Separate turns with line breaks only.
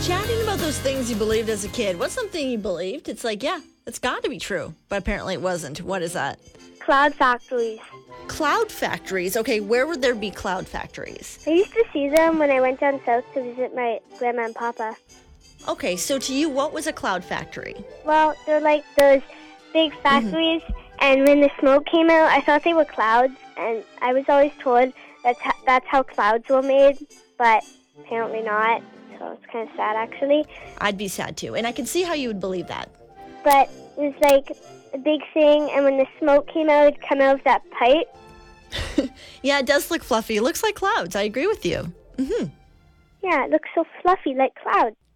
chatting about those things you believed as a kid. What's something you believed? It's like, yeah, it's got to be true. But apparently it wasn't. What is that?
Cloud factories.
Cloud factories. Okay, where would there be cloud factories?
I used to see them when I went down south to visit my grandma and papa.
Okay, so to you, what was a cloud factory?
Well, they're like those big factories, and when the smoke came out, I thought they were clouds, and I was always told that's how clouds were made, but apparently not, so it's kind of sad, actually.
I'd be sad too, and I can see how you would believe that.
But it was like a big thing, and when the smoke came out, it'd come out of that pipe.
Yeah, it does look fluffy. It looks like clouds. I agree with you.
Yeah, it looks so fluffy, like clouds.